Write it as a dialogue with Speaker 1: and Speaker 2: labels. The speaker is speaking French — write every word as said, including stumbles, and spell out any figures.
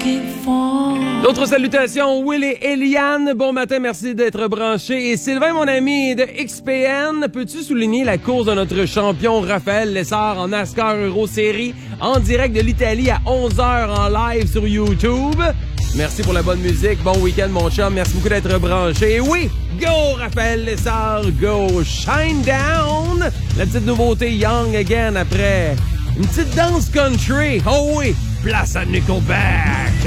Speaker 1: D'autres salutations, Will et Eliane. Bon matin, merci d'être branchés. Et Sylvain, mon ami de X P N, peux-tu souligner la course de notre champion Raphaël Lessard en NASCAR Euro Série en direct de l'Italie à onze heures en live sur YouTube? Merci pour la bonne musique. Bon week-end, mon chum. Merci beaucoup d'être branché. Et oui, go Raphaël Lessard, go Shine Down. La petite nouveauté Young Again après une petite danse country. Oh oui, place à Nickelback.